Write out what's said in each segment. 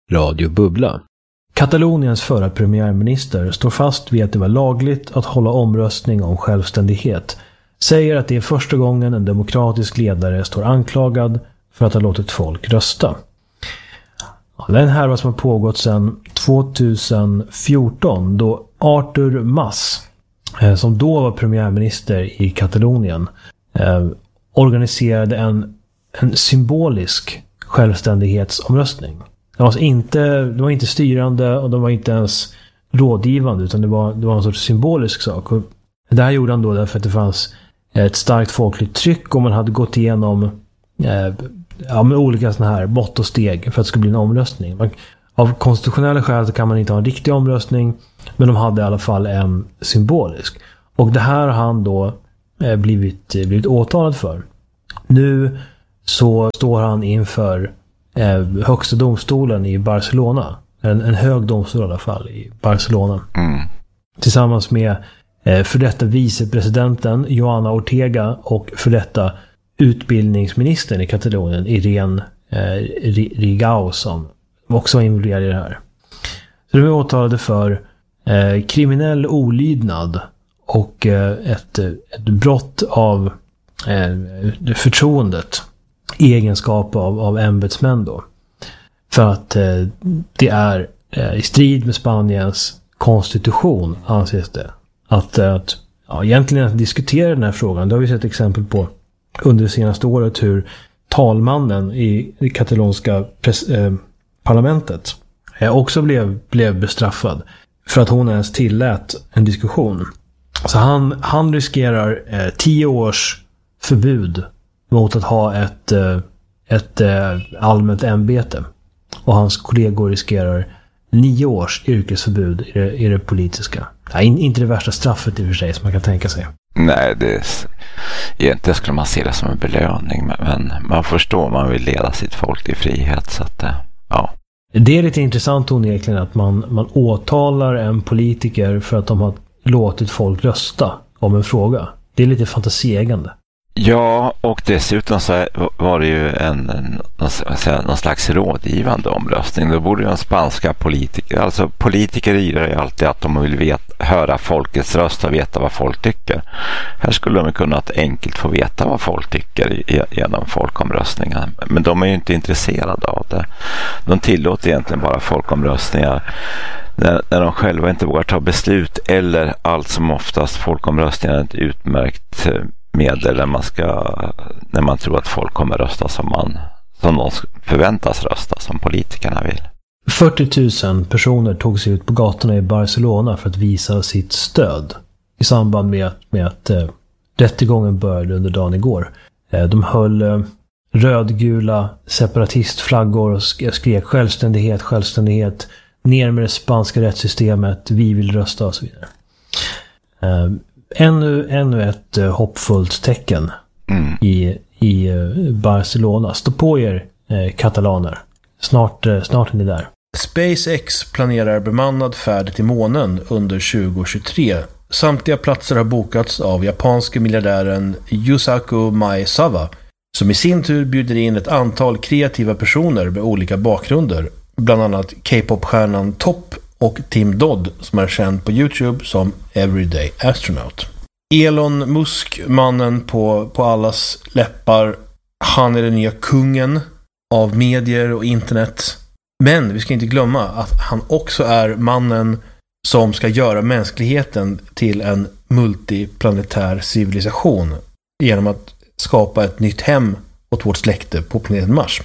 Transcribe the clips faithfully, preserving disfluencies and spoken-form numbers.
Radio Bubbla. Kataloniens förra premiärminister står fast vid att det var lagligt att hålla omröstning om självständighet. Säger att det är första gången en demokratisk ledare står anklagad för att ha låtit folk rösta. Det är en härva som har pågått sedan tjugohundrafjorton då Artur Mas, som då var premiärminister i Katalonien, eh, organiserade en, en symbolisk självständighetsomröstning. Det var, alltså inte, det var inte styrande och de var inte ens rådgivande, utan det var, det var en sorts symbolisk sak. Och det här gjorde han då därför att det fanns ett starkt folkligt tryck och man hade gått igenom eh, ja, med olika såna här mått och steg för att det skulle bli en omröstning. Man, av konstitutionella skäl så kan man inte ha en riktig omröstning, men de hade i alla fall en symbolisk. Och det här har han då eh, blivit, blivit åtalad för. Nu så står han inför eh, högsta domstolen i Barcelona. En, en hög domstol i alla fall i Barcelona. Mm. Tillsammans med eh, för detta vicepresidenten Joana Ortega och för detta utbildningsministern i Katalonien Irene eh, Rigau, som också var involverad i det här. Så de är åtalade för eh, kriminell olydnad och eh, ett, ett brott av eh, förtroendet i egenskap av, av ämbetsmän då. För att eh, det är eh, i strid med Spaniens konstitution, anses det. Att, att ja, egentligen att diskutera den här frågan, det har vi sett exempel på under det senaste året, hur talmannen i det katalonska pres, eh, parlamentet eh, också blev, blev bestraffad för att hon ens tillät en diskussion. Så han, han riskerar eh, tio års förbud mot att ha ett, eh, ett eh, allmänt ämbete. Och hans kollegor riskerar nio års yrkesförbud i det, i det politiska. Ja, in, inte det värsta straffet i och för sig som man kan tänka sig. Nej, det är, egentligen skulle man se det som en belöning, men man förstår, man vill leda sitt folk i frihet, så att, ja. Det är lite intressant onekligen att man, man åtalar en politiker för att de har låtit folk rösta om en fråga. Det är lite fantasieggande. Ja, och dessutom så var det ju en, en någon slags rådgivande omröstning. Då borde ju en spanska politiker, alltså politiker gillar ju alltid att de vill veta, höra folkets röst och veta vad folk tycker. Här skulle de kunna enkelt få veta vad folk tycker genom folkomröstningar. Men de är ju inte intresserade av det. De tillåter egentligen bara folkomröstningar när, när de själva inte vågar ta beslut, eller allt som oftast folkomröstningar är ett utmärkt medel när man, ska, när man tror att folk kommer rösta som, man, som de förväntas rösta, som politikerna vill. fyrtio tusen personer tog sig ut på gatorna i Barcelona för att visa sitt stöd i samband med, med att eh, rättegången började under dagen igår. Eh, de höll eh, rödgula separatistflaggor och skrek självständighet, självständighet, ner med det spanska rättssystemet, vi vill rösta och så vidare. Eh, Ännu, ännu ett uh, hoppfullt tecken mm. i, i uh, Barcelona. Stå på er, uh, katalaner. Snart, uh, snart är ni där. SpaceX planerar bemannad färd till månen under tjugohundratjugotre. Samtliga platser har bokats av japanska miljardären Yusaku Maezawa, som i sin tur bjuder in ett antal kreativa personer med olika bakgrunder. Bland annat K-pop-stjärnan Top och Tim Dodd, som är känd på YouTube som Everyday Astronaut. Elon Musk, mannen på, på allas läppar, han är den nya kungen av medier och internet. Men vi ska inte glömma att han också är mannen som ska göra mänskligheten till en multiplanetär civilisation genom att skapa ett nytt hem åt vårt släkte på planeten Mars.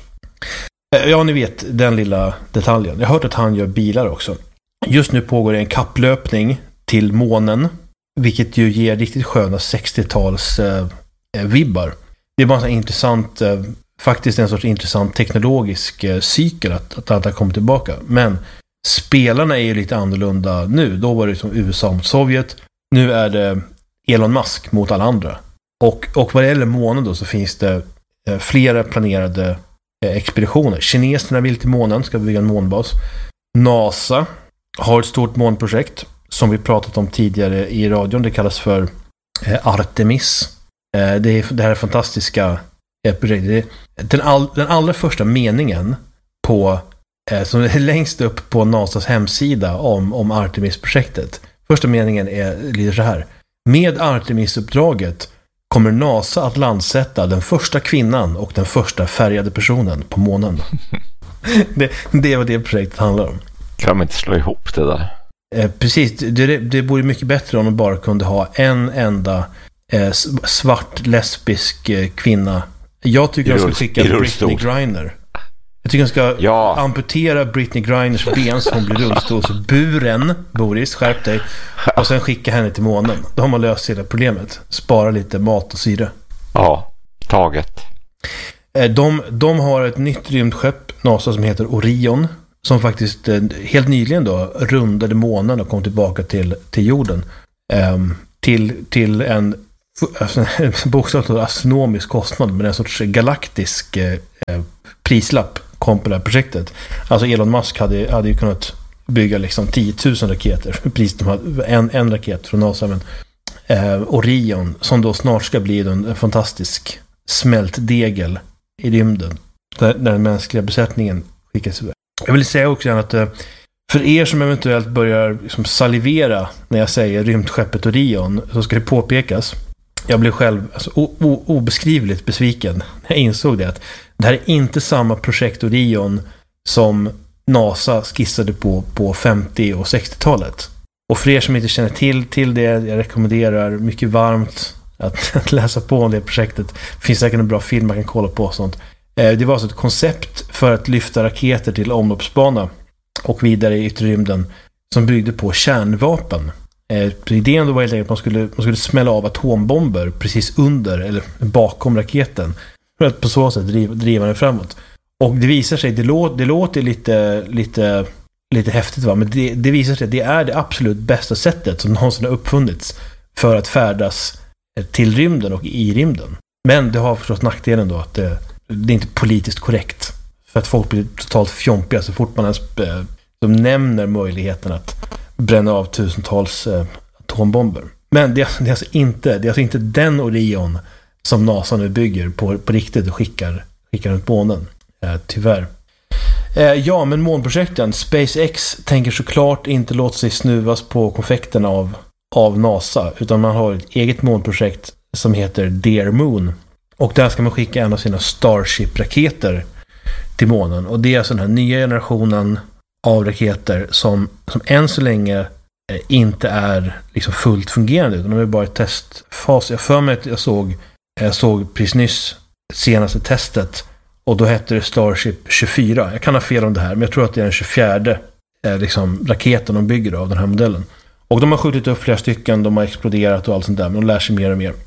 Ja, ni vet den lilla detaljen. Jag har hört att han gör bilar också. Just nu pågår en kapplöpning till månen, vilket ju ger riktigt sköna sextio-tals eh, vibbar. Det är bara så intressant, eh, faktiskt en sorts intressant teknologisk eh, cykel att, att alla kommer tillbaka. Men spelarna är ju lite annorlunda nu. Då var det som U S A mot Sovjet. Nu är det Elon Musk mot alla andra. Och, och vad det gäller månen då, så finns det eh, flera planerade eh, expeditioner. Kineserna vill till månen, ska bygga en månbas. NASA har ett stort månprojekt som vi pratat om tidigare i radion. Det kallas för eh, Artemis. Eh, det, är, det här är fantastiska eh, projekt. Det är, den, all, den allra första meningen på eh, som är längst upp på NASAs hemsida om, om Artemis-projektet. Första meningen är lite så här. Med Artemis-uppdraget kommer NASA att landsätta den första kvinnan och den första färgade personen på månen. det, det är vad det projektet handlar om. Kan man inte slå ihop det där? Eh, precis, det, det vore mycket bättre om de bara kunde ha en enda eh, svart lesbisk eh, kvinna. Jag tycker de ska skicka Britney Griner. Jag tycker de ska ja. amputera Britney Griners ben så hon blir rullstolsburen. Boris, skärp dig. Och sen skicka henne till månen. Då har man löst hela problemet. Spara lite mat och syre. Ja, taget. De, de har ett nytt rymdskepp, NASA, som heter Orion. Som faktiskt helt nyligen då rundade månen och kom tillbaka till, till jorden. Um, till, till en alltså, bokstavligt astronomisk kostnad, men en sorts galaktisk eh, prislapp kom på det här projektet. Alltså Elon Musk hade, hade ju kunnat bygga liksom tio tusen raketer för pris de hade, en, en raket från NASA, men eh, Orion, som då snart ska bli en, en fantastisk smältdegel i rymden där, där den mänskliga besättningen skickas iväg. Jag vill säga också att eh, för er som eventuellt börjar liksom salivera när jag säger rymdskeppet Orion, så ska det påpekas, jag blev själv alltså, o- o- obeskrivligt besviken när jag insåg det, att det här är inte samma projekt Orion som NASA skissade på på femtio- och sextiotalet. Och för er som inte känner till, till det, jag rekommenderar mycket varmt att, att läsa på om det projektet. Det finns säkert en bra film man kan kolla på och sånt. Eh, det var alltså ett koncept för att lyfta raketer till omloppsbana och vidare i yttre rymden som byggde på kärnvapen. Eh, idén då var helt enkelt att man skulle, man skulle smälla av atombomber precis under eller bakom raketen för att på så sätt driva, driva den framåt. Och det visar sig, det, lå, det låter lite, lite, lite häftigt, va? Men det, det visar sig att det är det absolut bästa sättet som någonsin har uppfunnits för att färdas till rymden och i rymden. Men det har förstås nackdelen då att det, det är inte politiskt korrekt. För att folk blir totalt fjompiga så fort man ens de nämner möjligheten att bränna av tusentals eh, atombomber. Men det är, det är alltså inte det är alltså inte den Orion som NASA nu bygger på, på riktigt och skickar, skickar runt månen. Eh, tyvärr. Eh, ja, men månprojekten SpaceX tänker såklart inte låta sig snuvas på konfekten av, av NASA, utan man har ett eget månprojekt som heter Dear Moon. Och där ska man skicka en av sina Starship-raketer till månen. Och det är alltså den här nya generationen av raketer som, som än så länge eh, inte är liksom fullt fungerande, utan de är bara i testfas. Jag för mig att jag såg, jag såg precis nyss senaste testet, och då hette det Starship tjugofyra. Jag kan ha fel om det här, men jag tror att det är den tjugofjärde eh, liksom, raketen de bygger av den här modellen. Och de har skjutit upp flera stycken, de har exploderat och allt sånt där, men de lär sig mer och mer.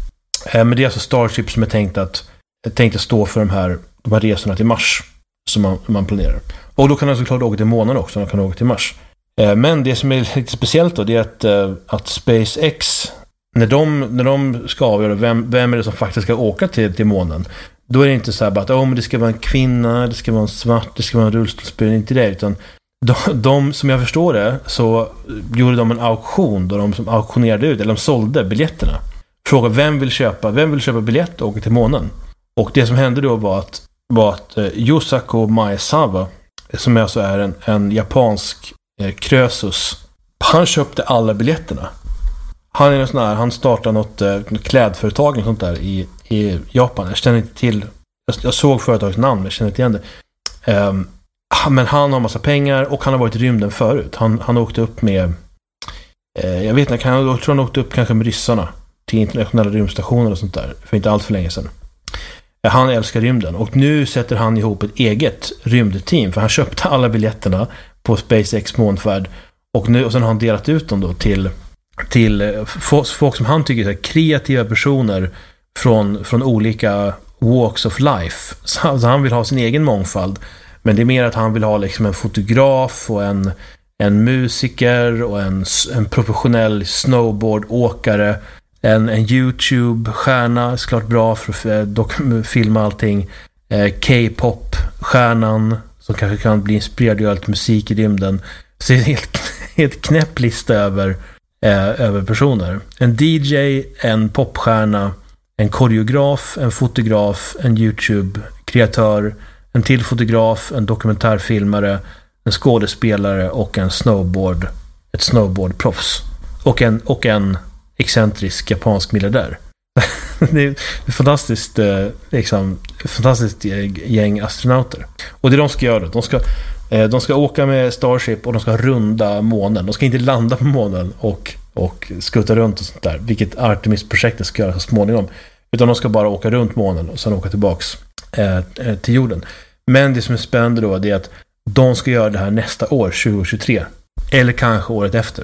Eh, men det är alltså Starship som är tänkt att, tänkt att stå för de här, de här resorna till Mars som man, man planerar. Och då kan de såklart åka till månen också, de kan åka till Mars. Eh, men det som är lite speciellt då, det är att, eh, att SpaceX, när de, när de ska avgöra vem, vem är det som faktiskt ska åka till, till månen, då är det inte så här bara att oh, men det ska vara en kvinna, det ska vara en svart, det ska vara en rullstolsburen, inte det, utan de, de, som jag förstår det, så gjorde de en auktion då de som auktionerade ut, eller de sålde biljetterna. Fråga vem vill köpa, vem vill köpa biljett och åka till månen? Och det som hände då var att, var att eh, Yusaku Maezawa, som alltså är en, en japansk eh, krösus, han köpte alla biljetterna. Han är en sån här, han startade något, eh, något klädföretag eller sånt där i, i Japan. Jag känner inte till, jag, jag såg företagets namn, men jag känner inte igen det. Um, men han har massa pengar och han har varit i rymden förut. Han, han åkte upp med, eh, jag vet inte, jag, jag tror han åkte upp kanske med ryssarna till internationella rymdstationer och sånt där, för inte allt för länge sedan. Han älskar rymden och nu sätter han ihop ett eget rymdteam, för han köpte alla biljetterna på SpaceX månfärd och, nu, och sen har han delat ut dem då till, till folk som han tycker är kreativa personer från, från olika walks of life. Så han vill ha sin egen mångfald, men det är mer att han vill ha liksom en fotograf och en, en musiker och en, en professionell snowboardåkare. En, en YouTube-stjärna, såklart bra för att dok- filma allting. Eh, K-pop-stjärnan som kanske kan bli inspirerad av allt musik i rymden. Så det är en helt, helt knäpp lista över, eh, över personer. En D J, en popstjärna, en koreograf, en fotograf, en YouTube-kreatör, en till fotograf, en dokumentärfilmare, en skådespelare och en snowboard, ett snowboardproffs. Och en, och en excentrisk japansk miljardär. Det är ett fantastiskt, eh, liksom, fantastiskt gäng astronauter. Och det de ska göra, de ska, eh, de ska åka med Starship och de ska runda månen. De ska inte landa på månen och, och skutta runt och sånt där, vilket Artemis-projektet ska göra så småningom. Utan de ska bara åka runt månen och sen åka tillbaks eh, till jorden. Men det som är spännande då är att de ska göra det här nästa år, tjugo tjugotre. Eller kanske året efter.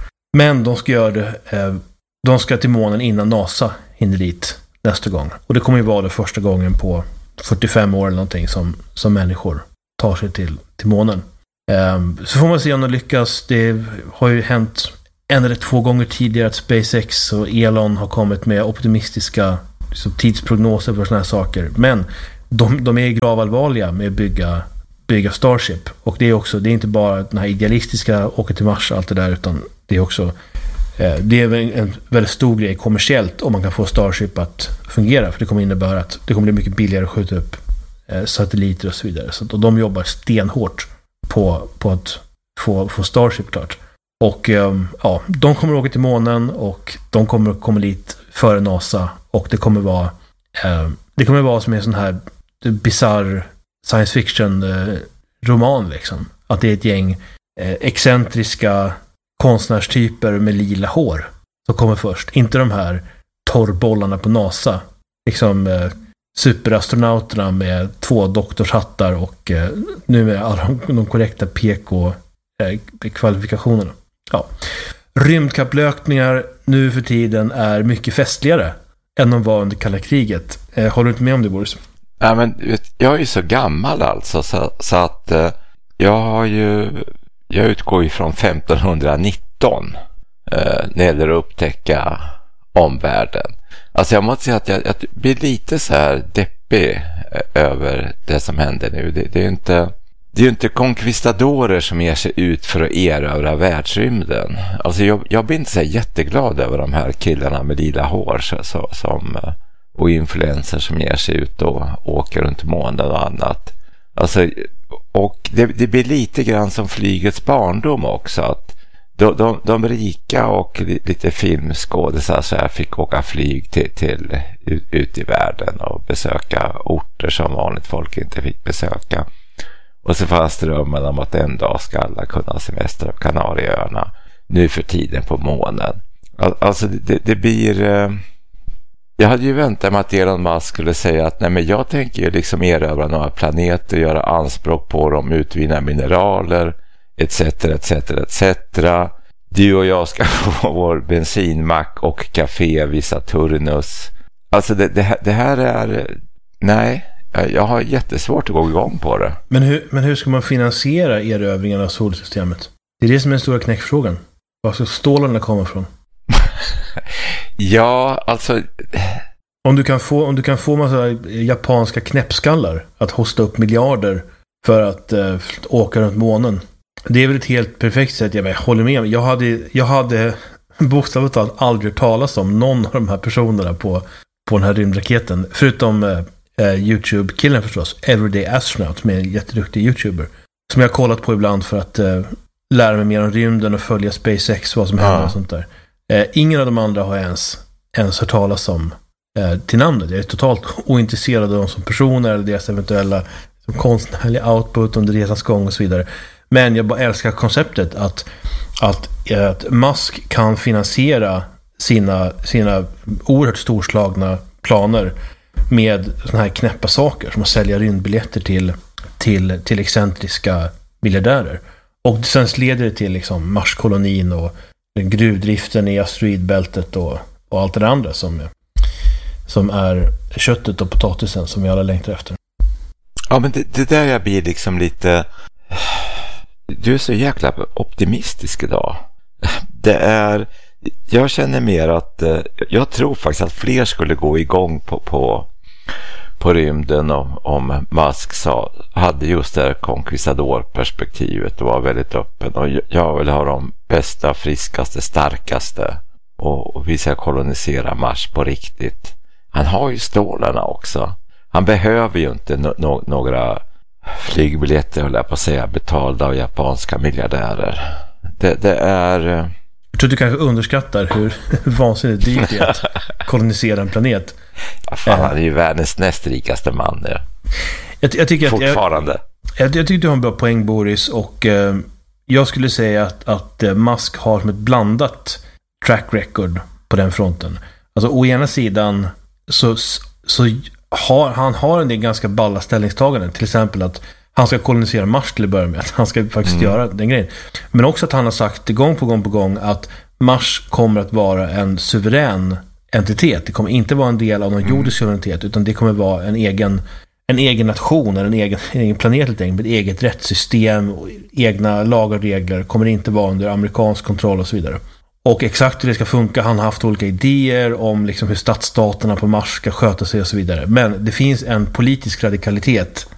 Men de ska göra det, eh, de ska till månen innan NASA hinner dit nästa gång. Och det kommer ju vara det första gången på fyrtiofem år eller någonting som, som människor tar sig till, till månen. Um, så får man se om de lyckas. Det har ju hänt en eller två gånger tidigare att SpaceX och Elon har kommit med optimistiska liksom, tidsprognoser för såna här saker. Men de, de är gravallvarliga med att bygga, bygga Starship. Och det är också, det är inte bara den här idealistiska åka till Mars och allt det där, utan det är också det är en väldigt stor grej kommersiellt om man kan få Starship att fungera, för det kommer innebära att det kommer bli mycket billigare att skjuta upp satelliter och så vidare. Så, och de jobbar stenhårt på, på att få, få Starship klart. Och ja, de kommer att åka till månen och de kommer att komma dit före NASA, och det kommer vara det kommer vara som en sån här bizarr science fiction roman liksom. Att det är ett gäng excentriska konstnärstyper med lila hår som kommer först. Inte de här torrbollarna på NASA. Liksom eh, superastronauterna med två doktorshattar och eh, nu med alla de, de korrekta P K-kvalifikationerna. Eh, ja. Rymdkapplöpningar nu för tiden är mycket festligare än de var under kalla kriget. Eh, håller du inte med om det, Boris? Ja, men vet, jag är ju så gammal alltså så, så att eh, jag har ju Jag utgår ifrån femtonhundranitton eh, när det gäller att upptäcka omvärlden. Alltså jag måste säga att jag, jag blir lite så här deppig eh, över det som händer nu. Det, det är ju inte, det är ju inte konkvistadorer som ger sig ut för att erövra världsrymden. Alltså jag, jag blir inte så jätteglad över de här killarna med lila hår så, så, som, och influenser som ger sig ut och åker runt månen och annat. Alltså, och det, det blir lite grann som flygets barndom också, att de, de, de rika och lite filmskådespelare så här fick åka flyg till, till ut, ut i världen och besöka orter som vanligt folk inte fick besöka. Och så fanns drömmen om att en dag ska alla kunna semestra på Kanarieöarna, nu för tiden på månen. Alltså det, det blir... Jag hade ju väntat mig att Elon Musk skulle säga att nej, men jag tänker ju liksom erövra några planeter, göra anspråk på dem, utvinna mineraler, etc, etc, et cetera. Du och jag ska få vår bensinmack och café vid Saturnus. Alltså det, det, det här är... Nej, jag har jättesvårt att gå igång på det. Men hur, men hur ska man finansiera erövringen av solsystemet? Det är det som är den stora knäckfrågan. Var ska stålarna komma från? Ja, alltså... Om du kan få, om du kan få massa japanska knäppskallar att hosta upp miljarder för att eh, åka runt månen. Det är väl ett helt perfekt sätt. Jag håller med. Jag hade, jag hade bokstavligt talat aldrig talat om någon av de här personerna på, på den här rymdraketen. Förutom eh, YouTube-killen förstås. Everyday Astronaut, med en jätteduktig YouTuber. Som jag har kollat på ibland för att eh, lära mig mer om rymden och följa SpaceX, vad som händer och sånt där. Eh, ingen av de andra har ens, ens hört talas om eh, till namnet. Jag är totalt ointresserad av dem som personer eller deras eventuella som konstnärliga output under resans gång och så vidare. Men jag bara älskar konceptet att, att, att Musk kan finansiera sina, sina oerhört storslagna planer med såna här knäppa saker som att sälja rymdbiljetter till, till, till excentriska miljardärer. Och sen leder det till liksom Marskolonin och gruvdriften i asteroidbältet och, och allt det andra som är, som är köttet och potatisen som vi alla längtar efter. Ja, men det, det där jag blir liksom lite... Du är så jäkla optimistisk idag. Det är... Jag känner mer att... Jag tror faktiskt att fler skulle gå igång på, på, på rymden om, om Musk sa, hade just det här conquistador-perspektivet och var väldigt öppen. Och jag vill ha de bästa, friskaste, starkaste. Och, och vi ska kolonisera Mars på riktigt. Han har ju stålarna också. han behöver ju inte no- no- några flygbiljetter, höll jag på att säga, betalda av japanska miljardärer. Det, det är... Jag tror du kanske underskattar hur vansinnigt dyrt det är att kolonisera en planet. Ja, fan, han är ju världens näst rikaste man. Ja. Jag, jag tycker Fortfarande. Att jag, jag, jag tycker du har en bra poäng, Boris, och eh, jag skulle säga att, att eh, Musk har som ett blandat track record på den fronten. Alltså å ena sidan så, så har han har en del ganska balla ställningstaganden, till exempel att han ska kolonisera Mars till att börja med, att han ska faktiskt mm. göra den grejen. Men också att han har sagt gång på gång på gång att Mars kommer att vara en suverän entitet. Det kommer inte vara en del av någon mm. jordisk suveränitet, utan det kommer vara en egen, en egen nation eller en egen, en egen planet helt enkelt, med ett eget rättssystem och egna lagar och regler, kommer inte vara under amerikansk kontroll och så vidare. Och exakt hur det ska funka, han har haft olika idéer om liksom hur stadsstaterna på Mars ska sköta sig och så vidare. Men det finns en politisk radikalitet